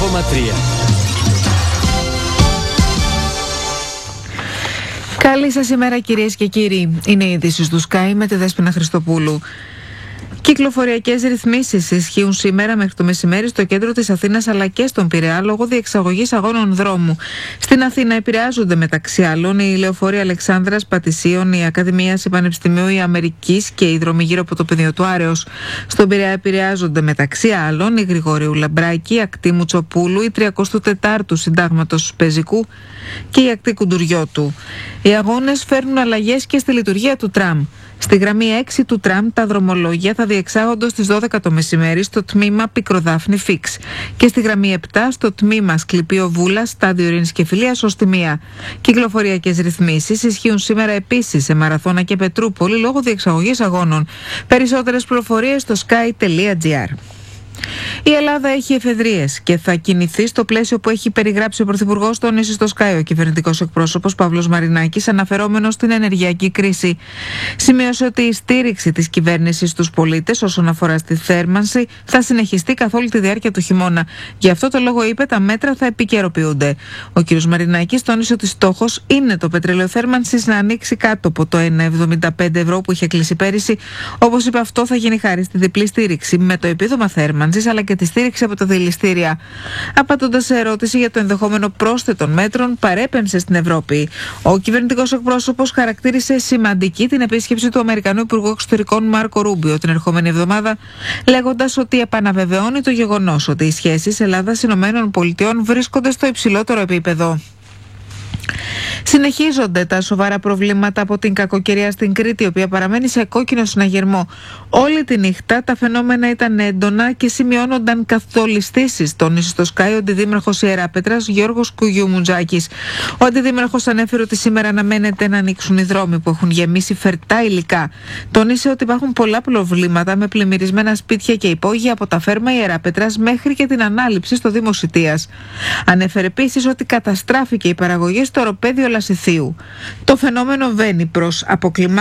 Καλή σας ημέρα κυρίες και κύριοι. Είναι η είδηση του Sky με τη Δέσποινα Χριστοπούλου. Κυκλοφοριακές ρυθμίσεις ισχύουν σήμερα μέχρι το μεσημέρι στο κέντρο της Αθήνας αλλά και στον Πειραιά λόγω διεξαγωγής αγώνων δρόμου. Στην Αθήνα επηρεάζονται μεταξύ άλλων η λεωφορεία Αλεξάνδρας Πατησίων, η Ακαδημίας Πανεπιστημίου η Αμερικής και οι δρόμοι γύρω από το πεδίο του Άρεως. Στον Πειραιά επηρεάζονται μεταξύ άλλων η Γρηγορίου Λαμπράκη, η Ακτή Μουτσοπούλου, η 34ου Συντάγματος Πεζικού και η Ακτή Κουντουριώτου. Οι αγώνες φέρνουν αλλαγές και στη λειτουργία του τραμ. Στη γραμμή 6 του τραμ τα δρομολόγια θα διεξάγονται στις 12 το μεσημέρι στο τμήμα Πικροδάφνη Φίξ και στη γραμμή 7 στο τμήμα Σκληπείο Βούλα, Στάδιο Ειρήνης και Φιλίας ως τη 1. Κυκλοφοριακές ρυθμίσεις ισχύουν σήμερα επίσης σε Μαραθώνα και Πετρούπολη λόγω διεξαγωγής αγώνων. Περισσότερες πληροφορίες στο sky.gr. Η Ελλάδα έχει εφεδρείες και θα κινηθεί στο πλαίσιο που έχει περιγράψει ο Πρωθυπουργός, τόνισε στο Sky ο κυβερνητικός εκπρόσωπος Παύλος Μαρινάκης, αναφερόμενος στην ενεργειακή κρίση. Σημείωσε ότι η στήριξη της κυβέρνησης στους πολίτες όσον αφορά στη θέρμανση θα συνεχιστεί καθ' όλη τη διάρκεια του χειμώνα. Γι' αυτό το λόγο, είπε, τα μέτρα θα επικαιροποιούνται. Ο κ. Μαρινάκης τόνισε ότι στόχος είναι το πετρέλαιο θέρμανσης να ανοίξει κάτω από το 1,75 ευρώ που είχε κλείσει πέρυσι. Όπως είπε, αυτό θα γίνει χάρη στη διπλή στήριξη με το επίδομα θέρμανσης αλλά και τη στήριξη από τα δηληστήρια. Απαντώντας σε ερώτηση για το ενδεχόμενο πρόσθετων μέτρων, παρέπεμψε στην Ευρώπη. Ο κυβερνητικός εκπρόσωπος χαρακτήρισε σημαντική την επίσκεψη του Αμερικανού Υπουργού Εξωτερικών Μάρκο Ρούμπιο την ερχόμενη εβδομάδα, λέγοντας ότι επαναβεβαιώνει το γεγονός ότι οι σχέσεις Ελλάδα-ΗΠΑ βρίσκονται στο υψηλότερο επίπεδο. Συνεχίζονται τα σοβαρά προβλήματα από την κακοκαιρία στην Κρήτη, η οποία παραμένει σε κόκκινο συναγερμό. Όλη τη νύχτα τα φαινόμενα ήταν έντονα και σημειώνονταν καθολιστήσεις, τόνισε στο Sky ο αντιδήμαρχος Ιεράπετρας Γιώργος Κουγιουμουτζάκης. Ο αντιδήμαρχος ανέφερε ότι σήμερα αναμένεται να ανοίξουν οι δρόμοι που έχουν γεμίσει φερτά υλικά. Τόνισε ότι υπάρχουν πολλά προβλήματα με πλημμυρισμένα σπίτια και υπόγεια από τα φέρμα Ιεράπετρας μέχρι και την ανάληψη στο Δήμο Σιτίας. Ανέφερε επίσης ότι καταστράφηκε η παραγωγή στο οροπέδιο Λασιθίου. Το φαινόμενο βαίνει προς αποκλιμάκωση